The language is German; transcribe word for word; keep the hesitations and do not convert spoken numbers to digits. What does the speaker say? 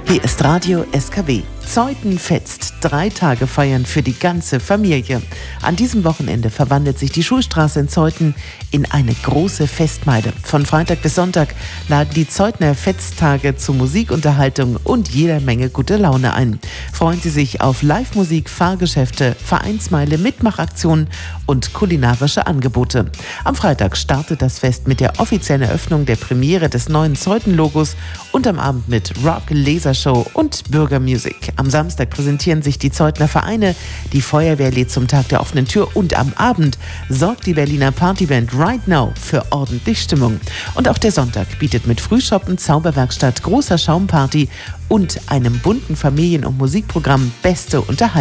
Hier ist Radio S K W. Zeuthen fetzt. Drei Tage feiern für die ganze Familie. An diesem Wochenende verwandelt sich die Schulstraße in Zeuthen in eine große Festmeile. Von Freitag bis Sonntag laden die Zeuthner Fetztage zu Musikunterhaltung und jeder Menge gute Laune ein. Freuen Sie sich auf Live-Musik, Fahrgeschäfte, Vereinsmeile, Mitmachaktionen und kulinarische Angebote. Am Freitag startet das Fest mit der offiziellen Eröffnung der Premiere des neuen Zeuthen-Logos und am Abend mit Rock, Lasershow und Bürgermusik. Am Samstag präsentieren sich die Zeuthner Vereine, die Feuerwehr lädt zum Tag der offenen Tür und am Abend sorgt die Berliner Partyband Right Now für ordentlich Stimmung. Und auch der Sonntag bietet mit Frühschoppen, Zauberwerkstatt, großer Schaumparty und einem bunten Familien- und Musikprogramm beste Unterhaltung.